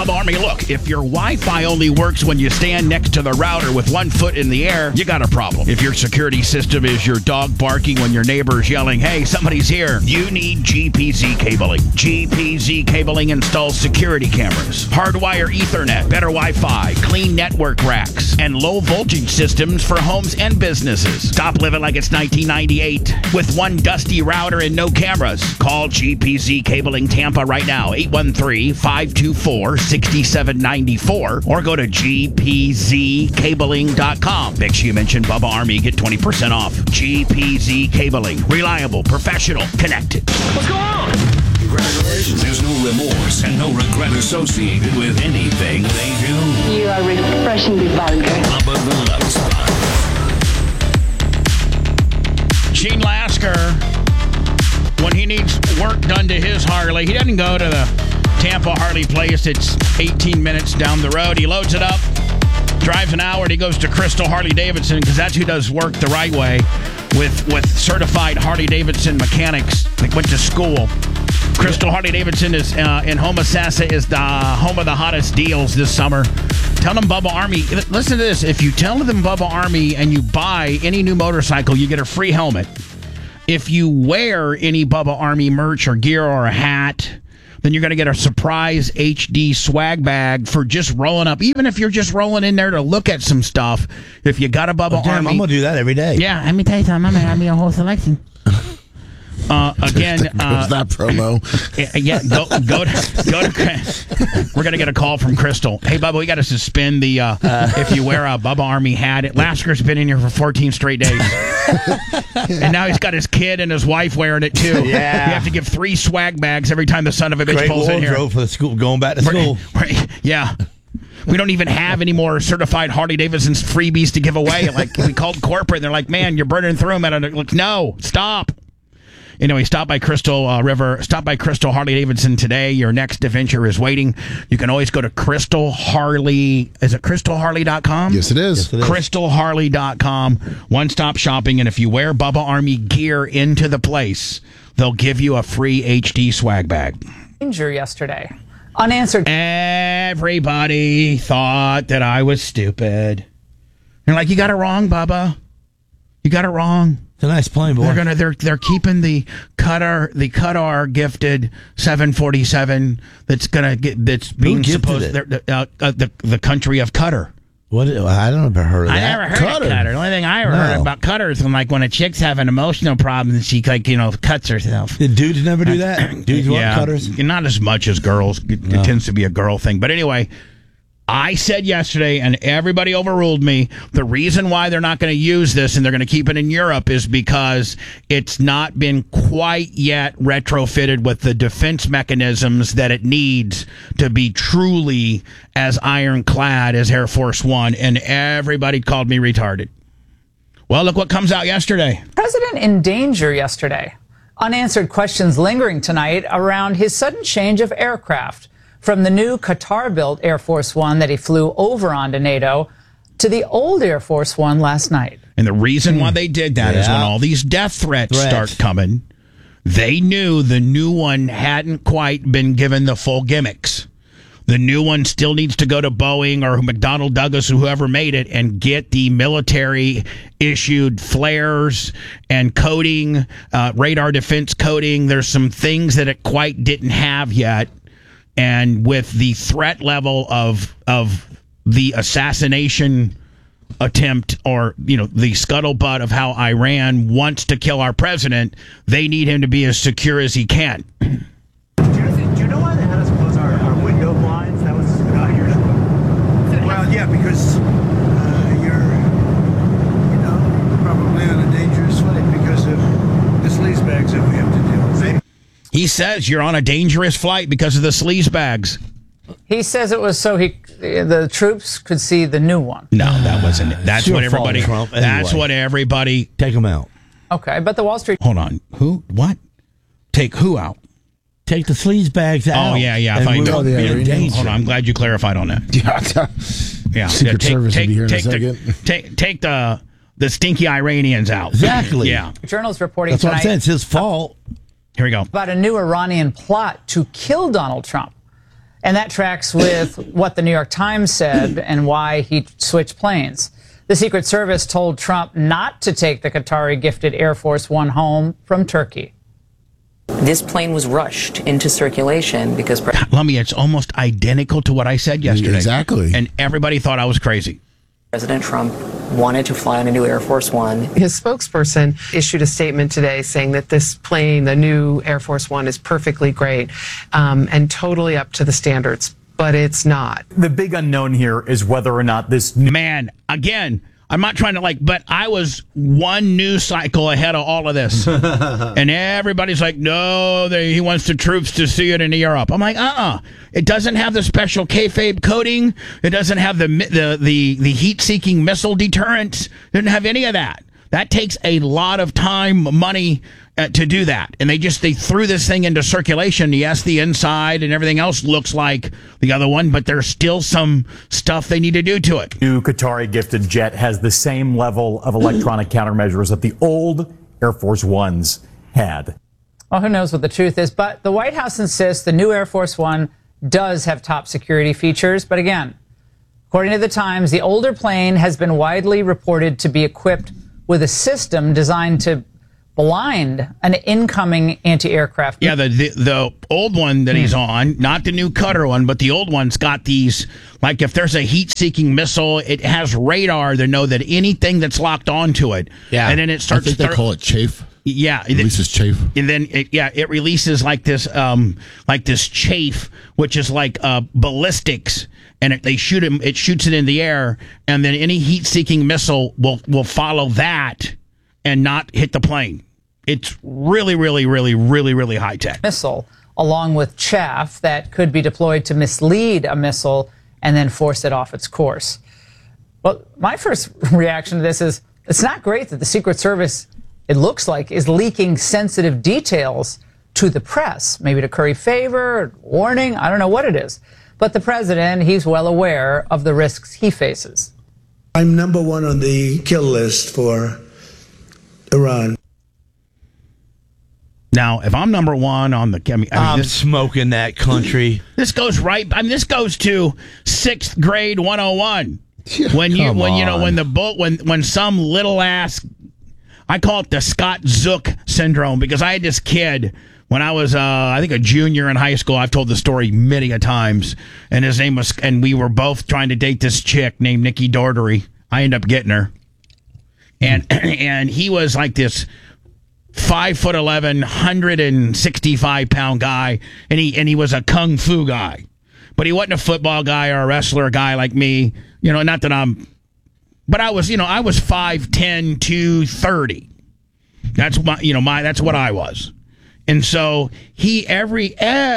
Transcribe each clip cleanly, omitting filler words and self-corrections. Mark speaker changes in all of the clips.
Speaker 1: Bubba Army, look, if your Wi-Fi only works when you stand next to the router with one foot in the air, you got a problem. If your security system is your dog barking when your neighbor's yelling, hey, somebody's here, you need GPZ cabling. GPZ cabling installs security cameras, hardwire Ethernet, better Wi-Fi, clean network racks, and low voltage systems for homes and businesses. Stop living like it's 1998 with one dusty router and no cameras. Call GPZ Cabling Tampa right now, 813-524-6794, or go to gpzcabling.com. Make sure you mention Bubba Army, get 20% off. GPZ Cabling, reliable, professional, connected.
Speaker 2: What's going on?
Speaker 3: Congratulations. There's no remorse and no regret associated with anything they do.
Speaker 4: You are refreshingly vulgar.
Speaker 3: Bubba the Love Spot.
Speaker 1: Gene Lasker, when he needs work done to his Harley, he doesn't go to the Tampa Harley place. It's 18 minutes down the road. He loads it up, drives an hour, and he goes to Crystal Harley Davidson, because that's who does work the right way with certified Harley Davidson mechanics that went to school. Crystal Harley Davidson is in Homosassa, is the home of the hottest deals this summer. Tell them Bubba Army. Listen to this. If you tell them Bubba Army and you buy any new motorcycle, you get a free helmet. If you wear any Bubba Army merch or gear or a hat, then you're going to get a surprise HD swag bag for just rolling up. Even if you're just rolling in there to look at some stuff, if you got a Bubba Army.
Speaker 5: I'm going to do that every day.
Speaker 1: Yeah, let me tell you something. I'm going to have me a whole selection. Again,
Speaker 6: was that promo?
Speaker 1: Yeah, go to. We're gonna get a call from Crystal. Hey, Bubba, we got to suspend the if you wear a Bubba Army hat. Lasker's been in here for 14 straight days, and now he's got his kid and his wife wearing it too.
Speaker 5: Yeah,
Speaker 1: you have to give 3 swag bags every time the son of a bitch pulls in here.
Speaker 5: For the school, going back to school.
Speaker 1: Yeah. We don't even have any more certified Harley Davidson's freebies to give away. Like, we called corporate, and they're like, "Man, you're burning through them." And like, no, stop. Anyway, stop by Crystal Harley Davidson today. Your next adventure is waiting. You can always go to Crystal Harley. Is it crystalharley.com?
Speaker 6: Yes, it is.
Speaker 1: Crystalharley.com. One-stop shopping. And if you wear Bubba Army gear into the place, they'll give you a free HD swag bag.
Speaker 7: Yesterday. Unanswered.
Speaker 1: Everybody thought that I was stupid. They're like, you got it wrong, Bubba. You got it wrong.
Speaker 5: It's a nice plane, boy.
Speaker 1: They're keeping the Qatar gifted 747 that's being supposed the country of Qatar.
Speaker 5: What? I don't ever heard of that.
Speaker 1: I never heard of Qatar. The only thing I ever heard about Qatar is when, like, when a chick's having emotional problems, she cuts herself.
Speaker 5: Did dudes never do that? Dudes want cutters?
Speaker 1: Not as much as girls. It tends to be a girl thing. But anyway, I said yesterday, and everybody overruled me, the reason why they're not going to use this and they're going to keep it in Europe is because it's not been quite yet retrofitted with the defense mechanisms that it needs to be truly as ironclad as Air Force One, and everybody called me retarded. Well, look what comes out yesterday.
Speaker 7: President in danger yesterday. Unanswered questions lingering tonight around his sudden change of aircraft. From the new Qatar-built Air Force One that he flew over onto NATO to the old Air Force One last night.
Speaker 1: And the reason why they did that is when all these death threats start coming, they knew the new one hadn't quite been given the full gimmicks. The new one still needs to go to Boeing or McDonnell Douglas or whoever made it and get the military-issued flares and coding, radar defense coding. There's some things that it quite didn't have yet. And with the threat level of the assassination attempt, or the scuttlebutt of how Iran wants to kill our president, they need him to be as secure as he can.
Speaker 8: Do you know why they had us close our window blinds? That was out here. Well, yeah, because you're probably on a dangerous flight because of the sleaze bags that we have to deal with.
Speaker 1: He says you're on a dangerous flight because of the sleaze bags.
Speaker 7: He says it was so the troops could see the new one.
Speaker 1: No, that wasn't it. That's what everybody.
Speaker 5: Trump, anyway.
Speaker 1: That's what everybody.
Speaker 5: Take them out.
Speaker 7: Okay, but the Wall Street.
Speaker 1: Hold on. Who? What? Take who out?
Speaker 5: Take the sleaze bags out.
Speaker 1: Oh yeah. I thought you meant. Hold on. I'm glad you clarified on that. Yeah.
Speaker 6: Secret Service will be here in a second.
Speaker 1: Take the stinky Iranians out.
Speaker 5: Exactly.
Speaker 1: Yeah.
Speaker 7: Journals reporting
Speaker 5: That's
Speaker 7: tonight.
Speaker 5: what I'm saying. It's his fault.
Speaker 1: Here we go.
Speaker 7: About a new Iranian plot to kill Donald Trump. And that tracks with what the New York Times said and why he switched planes. The Secret Service told Trump not to take the Qatari-gifted Air Force One home from Turkey.
Speaker 2: This plane was rushed into circulation because...
Speaker 1: Lummy, it's almost identical to what I said yesterday.
Speaker 6: Exactly.
Speaker 1: And everybody thought I was crazy.
Speaker 2: President Trump wanted to fly on a new Air Force One.
Speaker 9: His spokesperson issued a statement today saying that this plane, the new Air Force One, is perfectly great and totally up to the standards, but it's not.
Speaker 10: The big unknown here is whether or not this...
Speaker 1: Man, again, I'm not trying to but I was one news cycle ahead of all of this. And everybody's like, no, he wants the troops to see it in Europe. I'm like, It doesn't have the special kayfabe coating. It doesn't have the heat-seeking missile deterrent. It doesn't have any of that. That takes a lot of time, money to do that. And they threw this thing into circulation. Yes, the inside and everything else looks like the other one, but there's still some stuff they need to do to it.
Speaker 10: New Qatari gifted jet has the same level of electronic countermeasures that the old Air Force Ones had.
Speaker 7: Well, who knows what the truth is, but the White House insists the new Air Force One does have top security features. But again, according to the Times, the older plane has been widely reported to be equipped with a system designed to blind an incoming anti-aircraft.
Speaker 1: Yeah, the old one that he's on, not the new Qatar one, but the old one's got these, like if there's a heat-seeking missile, it has radar to know that anything that's locked onto it.
Speaker 6: Yeah.
Speaker 1: And then it starts...
Speaker 6: I think they call it chafe.
Speaker 1: Yeah.
Speaker 6: It releases chafe.
Speaker 1: And then, it releases like this chafe, which is like ballistics. And it shoots it in the air, and then any heat-seeking missile will follow that and not hit the plane. It's really, really, really, really, really high-tech.
Speaker 7: Missile, along with chaff that could be deployed to mislead a missile and then force it off its course. Well, my first reaction to this is it's not great that the Secret Service, it looks like, is leaking sensitive details to the press, maybe to curry favor, warning, I don't know what it is. But the president, he's well aware of the risks he faces.
Speaker 11: I'm number one on the kill list for Iran.
Speaker 1: Now, if I'm number one on the...
Speaker 5: I'm smoking that country.
Speaker 1: This goes this goes to 6th grade 101. When some little ass... I call it the Scott Zook syndrome, because I had this kid... When I was, I think, a junior in high school, I've told the story many a times, and his name was, and we were both trying to date this chick named Nikki Daugherty. I ended up getting her, and he was like this 5'11", 165-pound guy, and he was a kung fu guy, but he wasn't a football guy or a wrestler guy like me. Not that I'm, but I was 5'10", 230. That's that's what I was. And so he every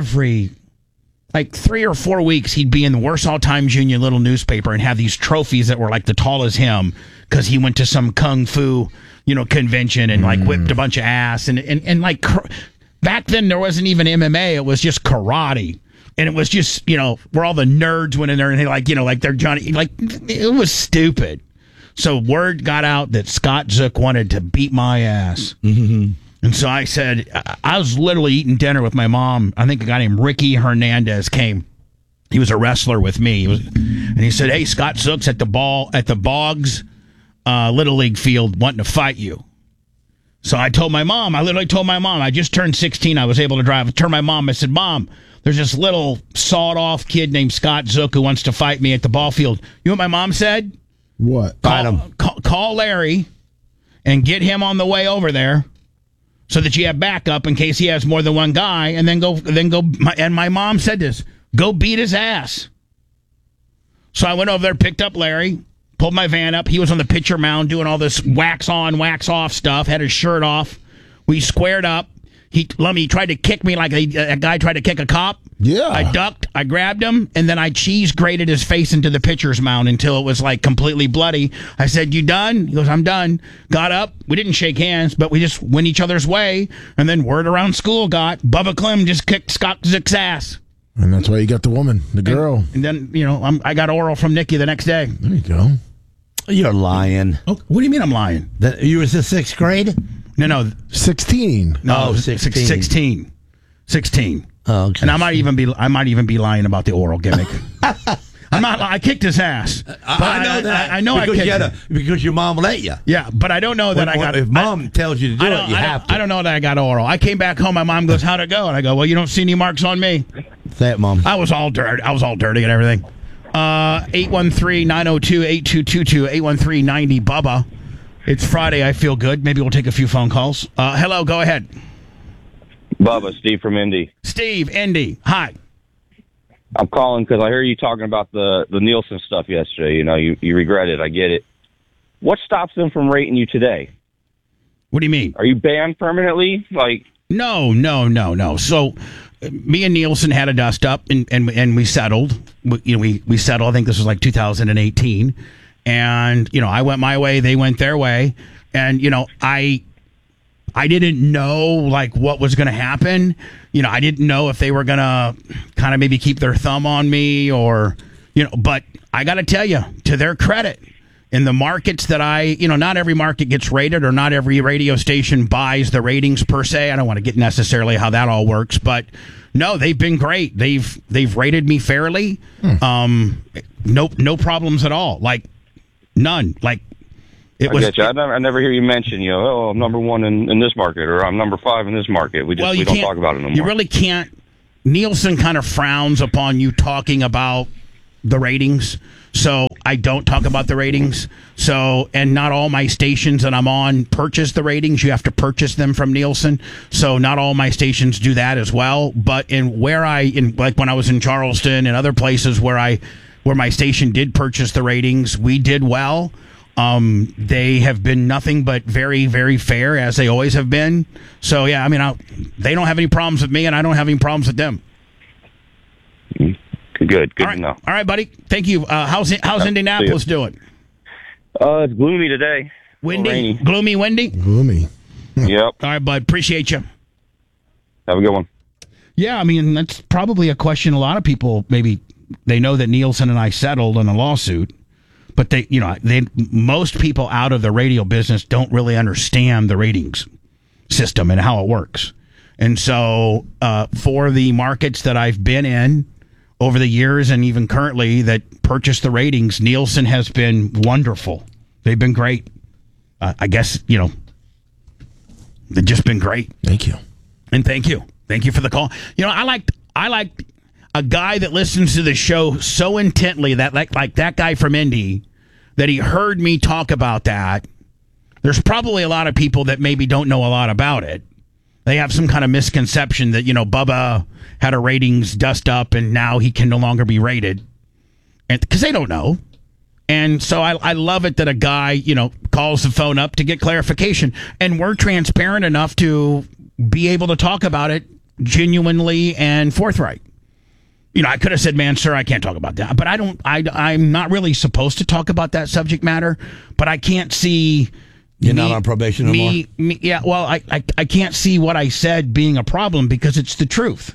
Speaker 1: like 3 or 4 weeks he'd be in the Warsaw Times Union little newspaper and have these trophies that were like the tall as him because he went to some kung fu convention and like whipped a bunch of ass and like back then there wasn't even MMA, it was just karate. And it was just where all the nerds went in there and they like they're Johnny, like it was stupid. So word got out that Scott Zook wanted to beat my ass. Mm-hmm. And so I said, I was literally eating dinner with my mom. I think a guy named Ricky Hernandez came. He was a wrestler with me. And he said, hey, Scott Zook's at the Boggs Little League field wanting to fight you. So I literally told my mom, I just turned 16. I was able to drive. I turned my mom. I said, Mom, there's this little sawed-off kid named Scott Zook who wants to fight me at the ball field. You know what my mom said?
Speaker 6: What?
Speaker 1: Call Larry and get him on the way over there, so that you have backup in case he has more than one guy, and then go. And my mom said this: go beat his ass. So I went over there, picked up Larry, pulled my van up. He was on the pitcher mound doing all this wax on, wax off stuff. Had his shirt off. We squared up. He tried to kick me like a guy tried to kick a cop.
Speaker 6: Yeah.
Speaker 1: I ducked, I grabbed him, and then I cheese grated his face into the pitcher's mound until it was like completely bloody. I said, you done? He goes, I'm done. Got up. We didn't shake hands, but we just went each other's way. And then word around school got Bubba Clem just kicked Scott Zook's ass.
Speaker 6: And that's why you got the woman, the girl.
Speaker 1: And then, I got oral from Nikki the next day.
Speaker 6: There you go.
Speaker 5: You're lying.
Speaker 1: Oh, what do you mean I'm lying?
Speaker 5: You was in 6th grade?
Speaker 1: No.
Speaker 6: 16.
Speaker 1: No, 16. 16.
Speaker 5: Oh, okay.
Speaker 1: And I might even be lying about the oral gimmick. I'm not. I kicked his ass.
Speaker 5: I know that.
Speaker 1: I know
Speaker 5: because
Speaker 1: I kicked him.
Speaker 5: because your mom let you.
Speaker 1: Yeah, but I don't know that I got.
Speaker 5: If mom tells you to do it, you have to.
Speaker 1: I don't know that I got oral. I came back home. My mom goes, "How'd it go?" And I go, "Well, you don't see any marks on me."
Speaker 5: Say it, Mom.
Speaker 1: I was all dirty. and everything. 813-902-8222. 813-90-BUBBA. It's Friday. I feel good. Maybe we'll take a few phone calls. Hello. Go ahead.
Speaker 12: Bubba, Steve from Indy.
Speaker 1: Steve, Indy. Hi.
Speaker 12: I'm calling because I heard you talking about the Nielsen stuff yesterday. You know, you regret it. I get it. What stops them from rating you today?
Speaker 1: What do you mean?
Speaker 12: Are you banned permanently?
Speaker 1: No. So me and Nielsen had a dust up and we settled. We settled. I think this was like 2018. And, I went my way. They went their way. And, I didn't know what was going to happen. I didn't know if they were going to kind of maybe keep their thumb on me or, but I got to tell you, to their credit, in the markets that not every market gets rated or not every radio station buys the ratings per se. I don't want to get necessarily how that all works, but no, they've been great. They've rated me fairly. No problems at all. None.
Speaker 12: I get you. I never hear you mention, I'm number one in this market or I'm number 5 in this market. We don't talk about it no more.
Speaker 1: You really can't. Nielsen kind of frowns upon you talking about the ratings. So I don't talk about the ratings. And not all my stations that I'm on purchase the ratings. You have to purchase them from Nielsen. So not all my stations do that as well. But when I was in Charleston and other places where my station did purchase the ratings, we did well. They have been nothing but very, very fair, as they always have been. So yeah, they don't have any problems with me, and I don't have any problems with them.
Speaker 12: Good
Speaker 1: to
Speaker 12: know.
Speaker 1: All right, buddy. Thank you. How's Indianapolis doing?
Speaker 12: It's gloomy today.
Speaker 1: Windy? Gloomy, windy?
Speaker 6: Gloomy.
Speaker 12: Yep.
Speaker 1: All right, bud. Appreciate you.
Speaker 12: Have a good one.
Speaker 1: Yeah, that's probably a question a lot of people, maybe they know that Nielsen and I settled on a lawsuit, but most people out of the radio business don't really understand the ratings system and how it works. And so for the markets that I've been in over the years and even currently that purchase the ratings, Nielsen has been wonderful. They've been great. I guess, they've just been great.
Speaker 6: Thank you.
Speaker 1: And thank you. Thank you for the call. I like a guy that listens to the show so intently that like that guy from Indy, that he heard me talk about that. There's probably a lot of people that maybe don't know a lot about it. They have some kind of misconception that, Bubba had a ratings dust up and now he can no longer be rated. And because they don't know. And so I love it that a guy, calls the phone up to get clarification. And we're transparent enough to be able to talk about it genuinely and forthright. I could have said, man, sir, I can't talk about that. But I'm not really supposed to talk about that subject matter. But I can't see...
Speaker 5: You're not on probation no more?
Speaker 1: Yeah, well, I can't see what I said being a problem because it's the truth.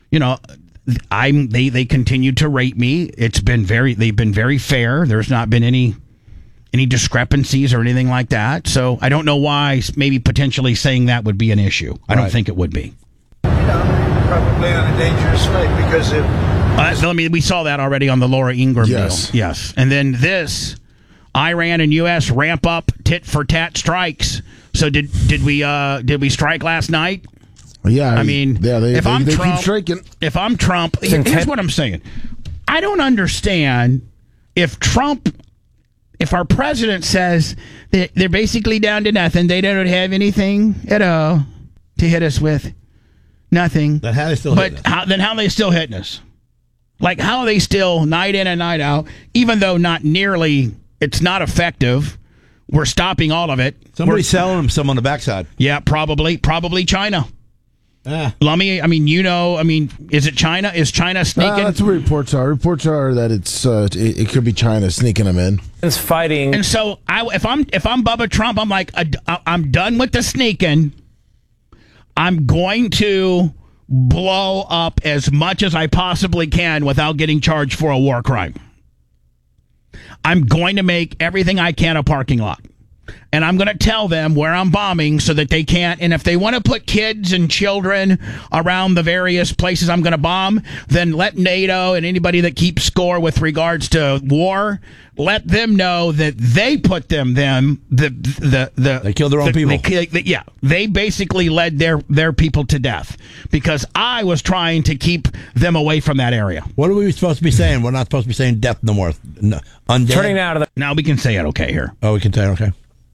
Speaker 1: They continue to rate me. They've been very fair. There's not been any discrepancies or anything like that. So I don't know why maybe potentially saying that would be an issue. I don't think it would be.
Speaker 11: Probably on a dangerous flight because
Speaker 1: we saw that already on the Laura Ingraham deal. Yes. And then this, Iran and U.S. ramp up tit-for-tat strikes. So did we strike last night?
Speaker 6: Yeah.
Speaker 1: They
Speaker 6: keep striking.
Speaker 1: If I'm Trump, here's what I'm saying. I don't understand if our president says that they're basically down to nothing, they don't have anything at all to hit us with. Nothing.
Speaker 5: Then how are they still hitting us?
Speaker 1: How are they still hitting us? How are they still night in and night out, even though it's not effective. We're stopping all of it.
Speaker 5: Somebody's selling them some on the backside.
Speaker 1: Yeah, probably China. Lummy, is it China? Is China sneaking?
Speaker 6: That's what reports are. Reports are that it could be China sneaking them in.
Speaker 13: It's fighting.
Speaker 1: And so if I'm Bubba Trump, I'm like, I'm done with the sneaking. I'm going to blow up as much as I possibly can without getting charged for a war crime. I'm going to make everything I can a parking lot. and I'm going to tell them where I'm bombing so that they can't. And if they want to put kids and children around the various places I'm going to bomb, then let NATO and anybody that keeps score with regards to war, let them know that they put they
Speaker 5: killed their own people.
Speaker 1: They basically led their people to death because I was trying to keep them away from that area.
Speaker 5: What are we supposed to be saying? We're not supposed to be saying death no more. No, undead.
Speaker 1: Turning now to now we can say it okay here.
Speaker 5: Oh, we can say it okay.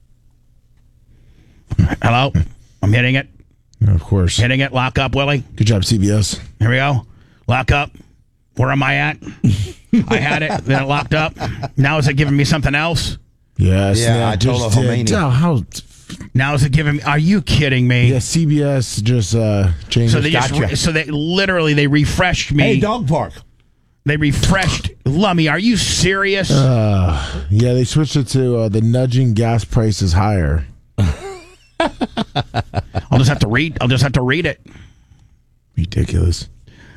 Speaker 1: Hello, I'm hitting it.
Speaker 6: Of course,
Speaker 1: hitting it. Lock up, Willie.
Speaker 6: Good job, CBS.
Speaker 1: Here we go. Lock up. Where am I at? I had it, then it locked up. Now is it giving me something else?
Speaker 6: Yes.
Speaker 5: Yeah, I told Khomeini.
Speaker 1: Now is it giving me? Are you kidding me?
Speaker 6: Yeah, CBS just changed.
Speaker 1: So they they refreshed me.
Speaker 5: Hey, dog park.
Speaker 1: They refreshed Lummy. Are you serious?
Speaker 6: Yeah, they switched it to the nudging gas prices higher.
Speaker 1: I'll just have to read it.
Speaker 6: Ridiculous.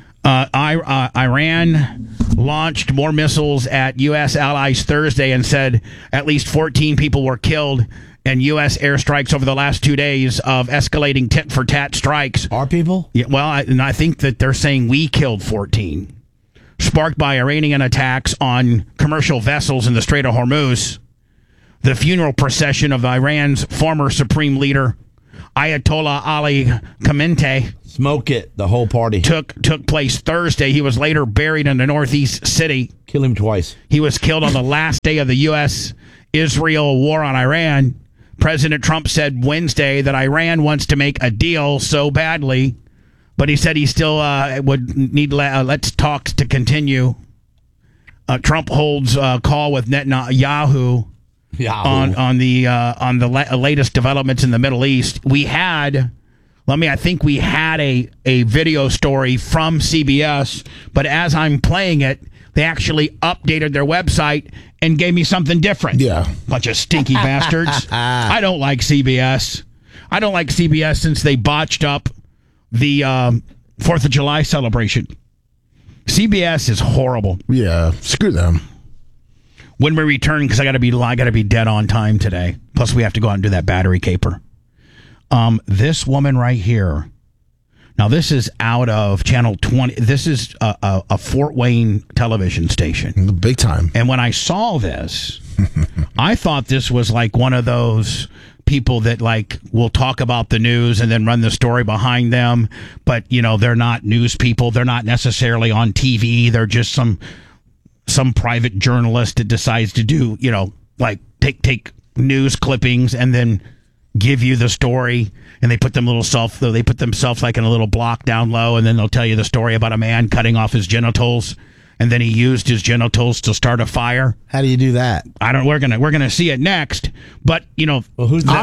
Speaker 1: Iran launched more missiles at U.S. allies Thursday and said at least 14 people were killed in U.S. airstrikes over the last 2 days of escalating tit-for-tat strikes.
Speaker 5: Our people?
Speaker 1: Yeah, well, I think that they're saying we killed 14. Sparked by Iranian attacks on commercial vessels in the Strait of Hormuz. The funeral procession of Iran's former supreme leader, Ayatollah Ali Khamenei,
Speaker 5: smoke it, the whole party,
Speaker 1: took place Thursday. He was later buried in the northeast city.
Speaker 5: Kill him twice.
Speaker 1: He was killed on the last day of the U.S.-Israel war on Iran. President Trump said Wednesday that Iran wants to make a deal so badly, but he said he still would need let's talks to continue. Trump holds a call with Netanyahu on the latest developments in the Middle East. I think we had a video story from CBS, but as I'm playing it, they actually updated their website and gave me something different.
Speaker 6: Yeah.
Speaker 1: Bunch of stinky bastards. I don't like CBS. I don't like CBS since they botched up the 4th of July celebration. CBS is horrible.
Speaker 6: Yeah, screw them.
Speaker 1: When we return, because I got to be dead on time today. Plus, we have to go out and do that battery caper. This woman right here. Now, this is out of Channel 20. This is a Fort Wayne television station.
Speaker 6: Big time.
Speaker 1: And when I saw this, I thought this was like one of those people that like will talk about the news and then run the story behind them. But, they're not news people. They're not necessarily on TV. They're just some private journalist that decides to do, like take news clippings and then give you the story, and they put themselves like in a little block down low, and then they'll tell you the story about a man cutting off his genitals, and then he used his genitals to start a fire.
Speaker 5: How do you do that?
Speaker 1: We're gonna see it next, but
Speaker 5: who's that?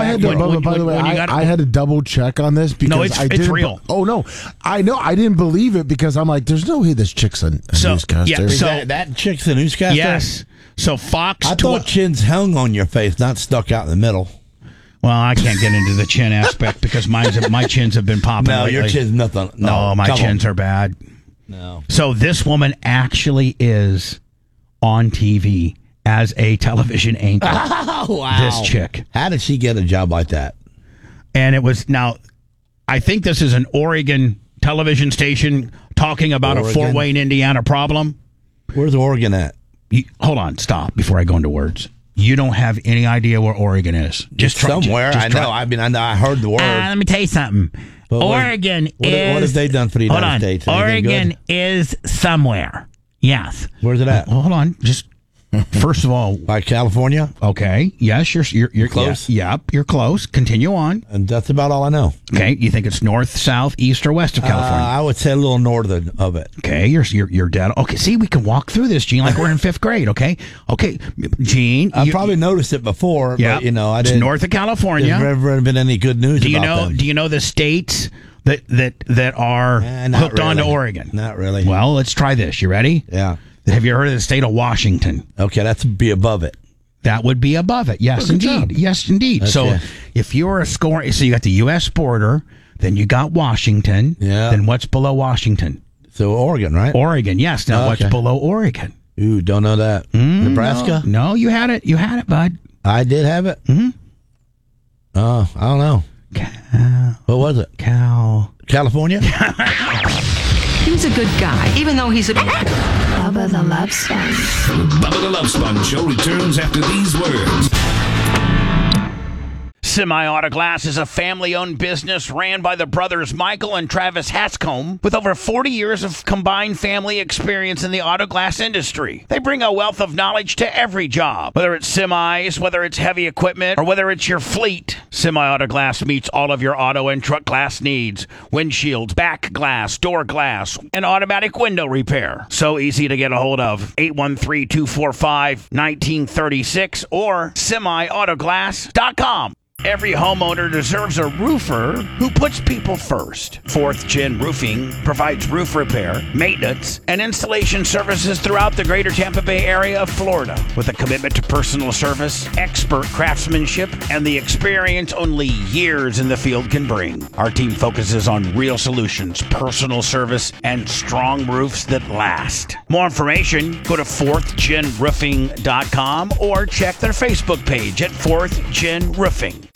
Speaker 6: I had to double check on this because
Speaker 1: it's real.
Speaker 6: Oh no, I know I didn't believe it because I'm like, there's no way this chick's a newscaster.
Speaker 1: Yeah,
Speaker 5: that chick's a newscaster.
Speaker 1: Yes. So Fox.
Speaker 5: I thought chins hung on your face, not stuck out in the middle.
Speaker 1: Well, I can't get into the chin aspect because my chins have been popping.
Speaker 5: No,
Speaker 1: lately.
Speaker 5: your chin's nothing.
Speaker 1: No, my chins are bad.
Speaker 5: No.
Speaker 1: So this woman actually is on TV as a television anchor.
Speaker 5: Oh, wow.
Speaker 1: This chick.
Speaker 5: How did she get a job like that?
Speaker 1: And it was I think this is an Oregon television station talking about a Fort Wayne, Indiana problem.
Speaker 5: Where's Oregon at?
Speaker 1: Hold on, stop before I go into words. You don't have any idea where Oregon is.
Speaker 5: Just somewhere. I know. I heard the word.
Speaker 1: Let me tell you something.
Speaker 5: But
Speaker 1: Oregon is...
Speaker 5: What have they done for the United States?
Speaker 1: Oregon is somewhere. Yes.
Speaker 5: Where's it at?
Speaker 1: Hold on. Just... First of all,
Speaker 5: like California.
Speaker 1: Okay. Yes, you're
Speaker 5: close.
Speaker 1: Yep, you're close. Continue on.
Speaker 5: And that's about all I know.
Speaker 1: Okay. You think it's north, south, east, or west of California?
Speaker 5: I would say a little northern of it.
Speaker 1: Okay. You're dead. Okay. See, we can walk through this, Gene, like we're in 5th grade. Okay. Okay, Gene.
Speaker 5: I probably noticed it before.
Speaker 1: Yeah.
Speaker 5: But, I didn't.
Speaker 1: It's north of California.
Speaker 5: There's never been any good news.
Speaker 1: Do you know the states that are hooked onto Oregon?
Speaker 5: Not really.
Speaker 1: Well, let's try this. You ready?
Speaker 5: Yeah.
Speaker 1: Have you heard of the state of Washington?
Speaker 5: Okay, that's be above it.
Speaker 1: That would be above it. Yes, indeed. Yes, indeed. Okay. So if you're a score, so you got the U.S. border, then you got Washington. Yeah. Then what's below Washington?
Speaker 5: So Oregon, right?
Speaker 1: Oregon, yes. Now what's below Oregon?
Speaker 5: Ooh, don't know that. Nebraska?
Speaker 1: No, you had it. You had it, bud.
Speaker 5: I did have it.
Speaker 1: Mm-hmm.
Speaker 5: I don't know. What was it? California?
Speaker 13: He was a good guy, even though he's a... Bubba the Love Sponge.
Speaker 3: Bubba the Love Sponge Show returns after these words.
Speaker 1: Semi-Auto Glass is a family-owned business ran by the brothers Michael and Travis Hatscombe with over 40 years of combined family experience in the auto glass industry. They bring a wealth of knowledge to every job, whether it's semis, whether it's heavy equipment, or whether it's your fleet. Semi-Auto Glass meets all of your auto and truck glass needs. Windshields, back glass, door glass, and automatic window repair. So easy to get a hold of. 813-245-1936 or semiautoglass.com. Every homeowner deserves a roofer who puts people first. 4th Gen Roofing provides roof repair, maintenance, and installation services throughout the greater Tampa Bay area of Florida with a commitment to personal service, expert craftsmanship, and the experience only years in the field can bring. Our team focuses on real solutions, personal service, and strong roofs that last. More information, go to 4thgenroofing.com or check their Facebook page at 4th Gen Roofing.